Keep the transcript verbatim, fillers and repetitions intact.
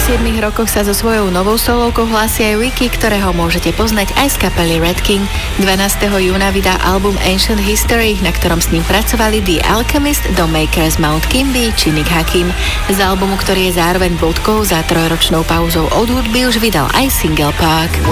siedmich rokoch sa so svojou novou solovkou hlási aj Ricky, ktorého môžete poznať aj z kapely Red King. dvanásteho júna vydá album Ancient History, na ktorom s ním pracovali The Alchemist, The Makers, Mount Kimby či Nick Hakim. Z albumu, ktorý je zároveň bodkou za trojročnou pauzou od hudby, už vydal aj single Park.